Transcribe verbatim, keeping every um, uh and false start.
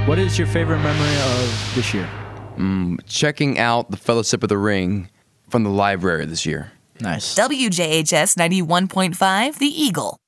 What is your favorite memory of this year? Mm, checking out the Fellowship of the Ring from the library this year. Nice. W J H S ninety-one point five, The Eagle.